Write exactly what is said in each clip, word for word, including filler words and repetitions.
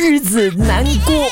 日子难过。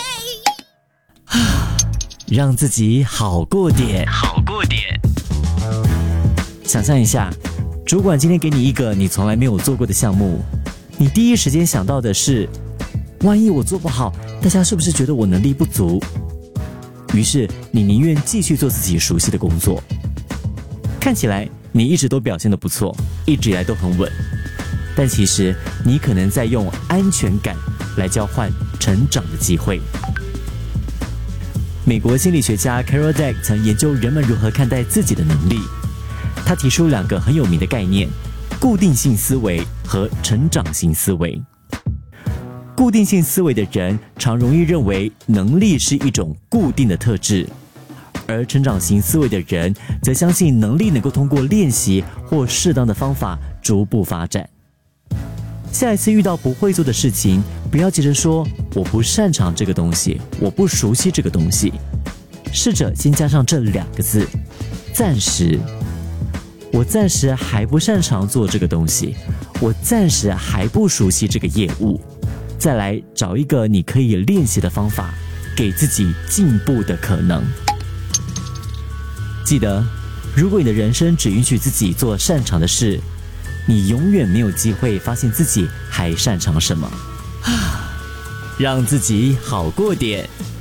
让自己好过点，好过点。想象一下，主管今天给你一个你从来没有做过的项目，你第一时间想到的是，万一我做不好，大家是不是觉得我能力不足？于是你宁愿继续做自己熟悉的工作。看起来你一直都表现得不错，一直以来都很稳，但其实你可能在用安全感来交换成长的机会。美国心理学家 Carol Dweck 曾研究人们如何看待自己的能力。他提出两个很有名的概念：固定性思维和成长型思维。固定性思维的人常容易认为能力是一种固定的特质，而成长型思维的人则相信能力能够通过练习或适当的方法逐步发展。下一次遇到不会做的事情，不要急着说我不擅长这个东西，我不熟悉这个东西，试着先加上这两个字：暂时。我暂时还不擅长做这个东西，我暂时还不熟悉这个业务。再来找一个你可以练习的方法，给自己进步的可能。记得，如果你的人生只允许自己做擅长的事，你永远没有机会发现自己还擅长什么。让自己好过点。